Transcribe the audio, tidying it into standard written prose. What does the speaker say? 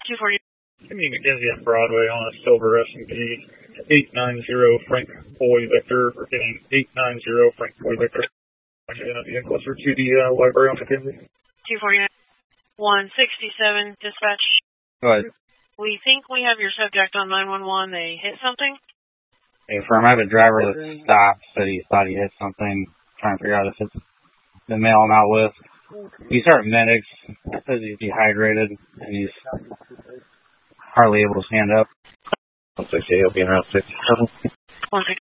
240. Give me McKenzie on Broadway on a silver S&P 890 Frank Boy Victor. We're getting 890 Frank Boy Victor. Being closer to the library on McKenzie. 249. 167 dispatch. Go ahead. We think we have your subject on 911. They hit something? Hey, firm, I have a driver that stopped, said he thought he hit something, trying to figure out if it's the male I'm out with. He's our medics, says he's dehydrated, and he's hardly able to stand up. 168, he'll be around 57. 160.